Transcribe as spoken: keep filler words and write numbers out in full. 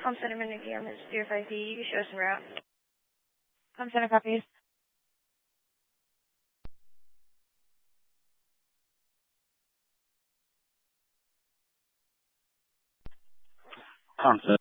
Com Center Minigam is zero five P. You can show us a route. Com Center copies. Com Center.